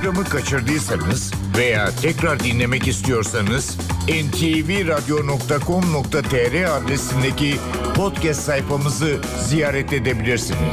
Programı kaçırdıysanız veya tekrar dinlemek istiyorsanız ntvradio.com.tr adresindeki podcast sayfamızı ziyaret edebilirsiniz.